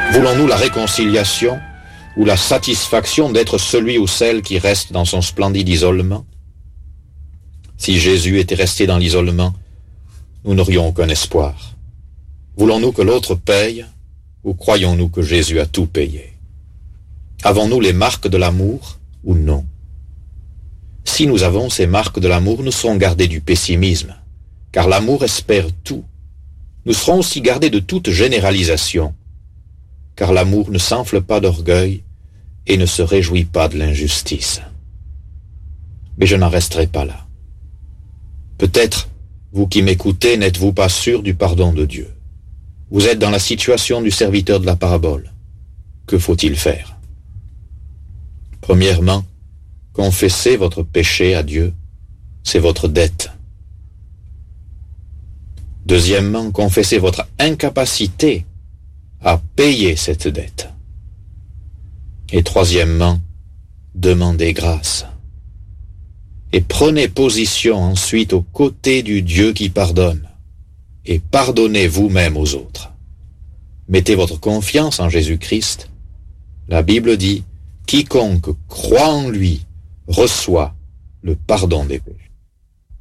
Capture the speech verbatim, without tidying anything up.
Voulons-nous la réconciliation ou la satisfaction d'être celui ou celle qui reste dans son splendide isolement? Si Jésus était resté dans l'isolement, nous n'aurions aucun espoir. Voulons-nous que l'autre paye ou croyons-nous que Jésus a tout payé? Avons-nous les marques de l'amour ou non? Si nous avons ces marques de l'amour, nous serons gardés du pessimisme, car l'amour espère tout. Nous serons aussi gardés de toute généralisation, car l'amour ne s'enfle pas d'orgueil et ne se réjouit pas de l'injustice. Mais je n'en resterai pas là. Peut-être, vous qui m'écoutez, n'êtes-vous pas sûr du pardon de Dieu. Vous êtes dans la situation du serviteur de la parabole. Que faut-il faire? Premièrement, confessez votre péché à Dieu, c'est votre dette. Deuxièmement, confessez votre incapacité à payer cette dette. Et troisièmement, demandez grâce. Et prenez position ensuite aux côtés du Dieu qui pardonne, et pardonnez vous-même aux autres. Mettez votre confiance en Jésus-Christ. La Bible dit, quiconque croit en lui reçoit le pardon des péchés.